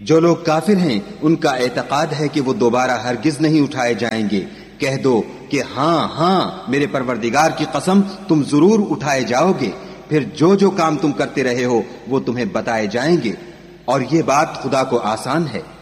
जो लोग काफिर हैं उनका एतकाद है कि वो दोबारा हरगिज नहीं उठाए जाएंगे। कह दो कि हाँ हाँ मेरे परवरदिगार की कसम तुम जरूर उठाए जाओगे, फिर जो जो काम तुम करते रहे हो वो तुम्हें बताए जाएंगे, और ये बात खुदा को आसान है।